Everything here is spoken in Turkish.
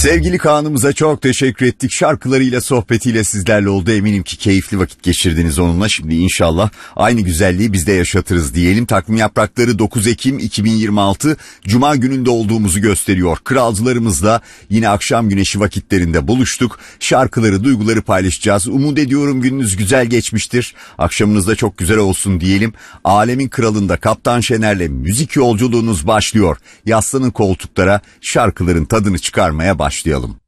Sevgili Kaan'ımıza çok teşekkür ettik. Şarkılarıyla, sohbetiyle sizlerle oldu. Eminim ki keyifli vakit geçirdiniz onunla. Şimdi inşallah aynı güzelliği biz de yaşatırız diyelim. Takvim yaprakları 9 Ekim 2026 Cuma gününde olduğumuzu gösteriyor. Kralcılarımızla yine akşam güneşi vakitlerinde buluştuk. Şarkıları, duyguları paylaşacağız. Umut ediyorum gününüz güzel geçmiştir. Akşamınız da çok güzel olsun diyelim. Alemin Kralı'nda Kaptan Şener'le müzik yolculuğunuz başlıyor. Yaslanın koltuklara, şarkıların tadını çıkarmaya başlayalım.